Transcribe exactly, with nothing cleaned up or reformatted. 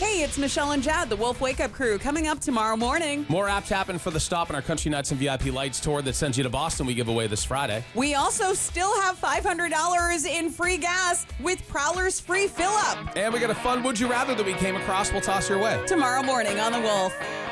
Hey, it's Michelle and Jad, the Wolf Wake Up Crew, coming up tomorrow morning. More apps happen for the stop in our Country Nuts and V I P Lights tour that sends you to Boston we give away this Friday. We also still have five hundred dollars in free gas with Prowler's free fill-up. And we got a fun Would You Rather that we came across we'll toss your way. Tomorrow morning on The Wolf.